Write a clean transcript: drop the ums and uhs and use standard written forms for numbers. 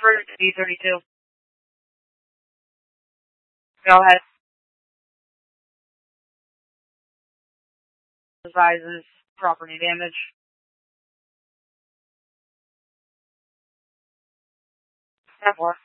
refer to B32. Go ahead. Advises property damage. 10-4.